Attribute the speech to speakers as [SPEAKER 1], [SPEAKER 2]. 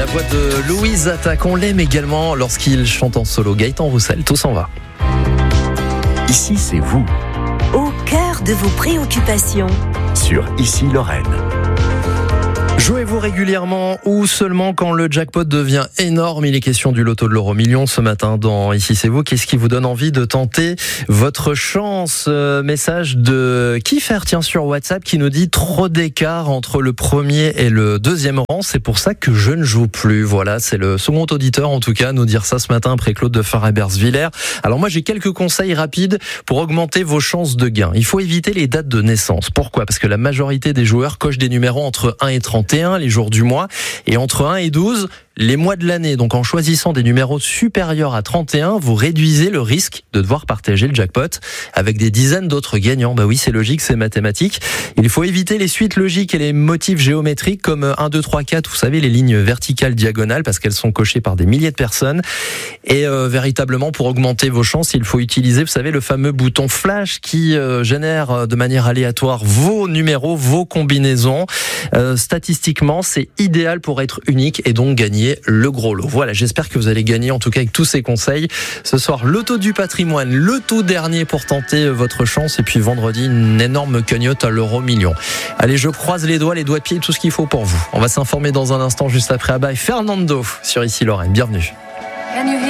[SPEAKER 1] La voix de Louise Attaque, on l'aime également lorsqu'il chante en solo. Gaëtan Roussel, tout s'en va.
[SPEAKER 2] Ici, c'est vous,
[SPEAKER 3] Au cœur de vos préoccupations.
[SPEAKER 2] sur Ici Lorraine.
[SPEAKER 1] Jouez-vous régulièrement ou seulement quand le jackpot devient énorme? Il est question du loto de l'euro-million ce matin dans Ici c'est vous. Qu'est-ce qui vous donne envie de tenter votre chance? Message de Kiffer, tiens, sur WhatsApp, qui nous dit: trop d'écart entre le premier et le deuxième rang, c'est pour ça que je ne joue plus. Voilà, c'est le second auditeur en tout cas à nous dire ça ce matin après Claude de Farebersviller. Alors moi j'ai quelques conseils rapides pour augmenter vos chances de gain. Il faut éviter les dates de naissance. Pourquoi? Parce que la majorité des joueurs cochent des numéros entre 1 et 31, les jours du mois, et entre 1 et 12, les mois de l'année. Donc en choisissant des numéros supérieurs à 31, vous réduisez le risque de devoir partager le jackpot avec des dizaines d'autres gagnants. Bah oui, c'est logique, c'est mathématique. Il faut éviter les suites logiques et les motifs géométriques comme 1, 2, 3, 4, vous savez, les lignes verticales, diagonales, parce qu'elles sont cochées par des milliers de personnes. Et véritablement, pour augmenter vos chances, il faut utiliser, vous savez, le fameux bouton flash qui génère de manière aléatoire vos numéros, vos combinaisons. Statistiquement, c'est idéal pour être unique et donc gagner le gros lot. Voilà, j'espère que vous allez gagner en tout cas avec tous ces conseils. Ce soir, loto du patrimoine, le tout dernier pour tenter votre chance, et puis vendredi, une énorme cagnotte à l'euro-million. Allez, je croise les doigts de pied, tout ce qu'il faut pour vous. On va s'informer dans un instant juste après Abba et Fernando sur Ici Lorraine. Bienvenue.